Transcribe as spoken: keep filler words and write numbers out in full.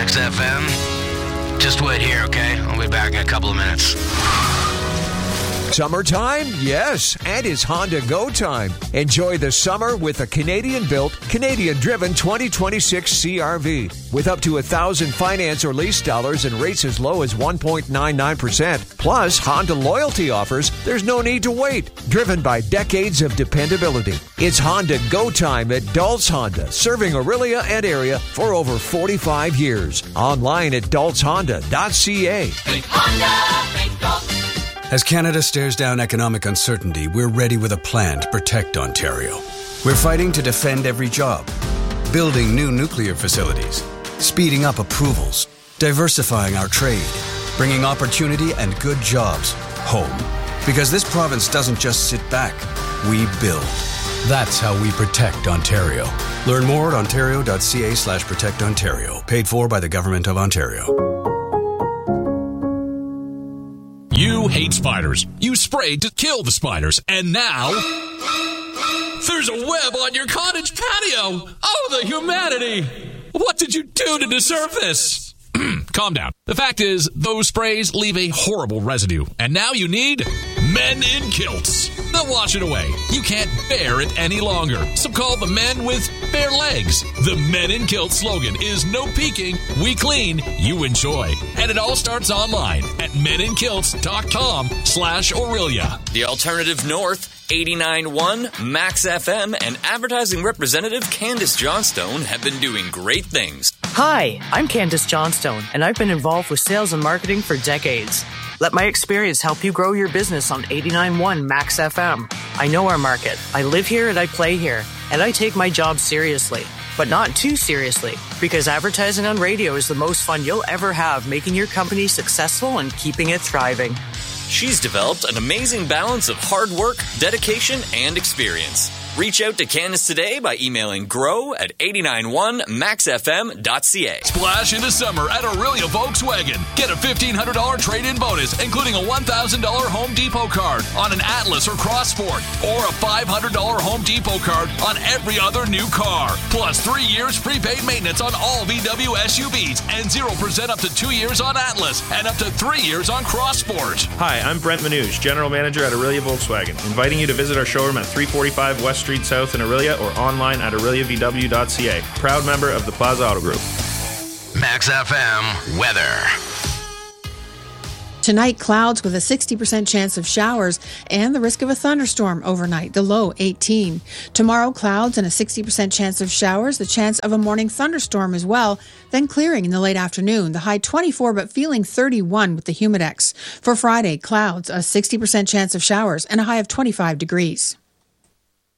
Max F M. Just wait here, okay? I'll be back in a couple of minutes. Summertime? Yes, and it's Honda Go time. Enjoy the summer with a Canadian-built, Canadian-driven twenty twenty-six C R V. With up to one thousand finance or lease dollars and rates as low as one point nine nine percent. Plus, Honda loyalty offers, there's no need to wait. Driven by decades of dependability. It's Honda Go time at Daltz Honda, serving Orillia and area for over forty-five years. Online at daltz honda dot c a. Think Honda, think Daltz. As Canada stares down economic uncertainty, we're ready with a plan to protect Ontario. We're fighting to defend every job, building new nuclear facilities, speeding up approvals, diversifying our trade, bringing opportunity and good jobs home. Because this province doesn't just sit back, we build. That's how we protect Ontario. Learn more at ontario dot c a slash protect ontario. Paid for by the Government of Ontario. You hate spiders. You sprayed to kill the spiders. And now there's a web on your cottage patio. Oh, the humanity. What did you do to deserve this? Calm down. The fact is, those sprays leave a horrible residue. And now you need Men in Kilts. They'll wash it away. You can't bear it any longer. So call the men with bare legs. The Men in Kilts slogan is no peeking, we clean, you enjoy. And it all starts online at men in kilts dot com slash Orillia. The Alternative North, eighty-nine point one, Max F M, and advertising representative Candace Johnstone have been doing great things. Hi, I'm Candace Johnstone, and I've been involved with sales and marketing for decades. Let my experience help you grow your business on eighty-nine point one Max F M. I know our market. I live here and I play here, and I take my job seriously. But not too seriously, because advertising on radio is the most fun you'll ever have, making your company successful and keeping it thriving. She's developed an amazing balance of hard work, dedication, and experience. Reach out to Candace today by emailing grow at eighty-nine point one max f m dot c a. Splash into summer at Orillia Volkswagen. Get a fifteen hundred dollars trade-in bonus, including a one thousand dollars Home Depot card on an Atlas or Cross Sport, or a five hundred dollars Home Depot card on every other new car. Plus three years prepaid maintenance on all V W S U Vs and zero percent up to two years on Atlas and up to three years on Cross Sport. Hi, I'm Brent Manouche, General Manager at Orillia Volkswagen, inviting you to visit our showroom at three forty-five West Street South in Orillia or online at orillia v w dot c a. Proud member of the Plaza Auto Group. Max F M weather. Tonight, clouds with a sixty percent chance of showers and the risk of a thunderstorm overnight, the low eighteen. Tomorrow, clouds and a sixty percent chance of showers, the chance of a morning thunderstorm as well, then clearing in the late afternoon, the high twenty-four but feeling thirty-one with the humidex. For Friday, clouds, a sixty percent chance of showers and a high of twenty-five degrees.